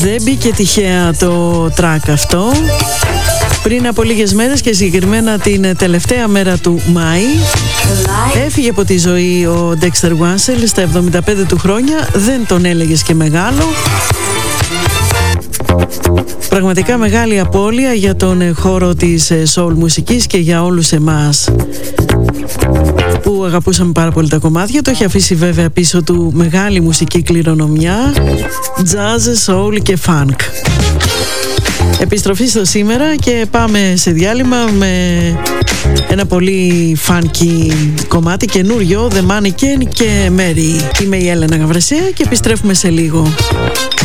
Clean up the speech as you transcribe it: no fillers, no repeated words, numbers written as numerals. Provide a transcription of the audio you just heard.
Δεν μπήκε τυχαία το track αυτό. Πριν από λίγες μέρες και συγκεκριμένα την τελευταία μέρα του Μάη έφυγε από τη ζωή ο Dexter Wansel στα 75 του χρόνια. Δεν τον έλεγες και μεγάλο. Πραγματικά μεγάλη απώλεια για τον χώρο της soul μουσικής και για όλους εμάς που αγαπούσαμε πάρα πολύ τα κομμάτια. Το έχει αφήσει βέβαια πίσω του μεγάλη μουσική κληρονομιά, jazz, soul και funk. Επιστροφή στο σήμερα και πάμε σε διάλειμμα με ένα πολύ funky κομμάτι καινούριο, The Mannequin και Mary. Είμαι η Έλενα Γαβρεσέα και επιστρέφουμε σε λίγο.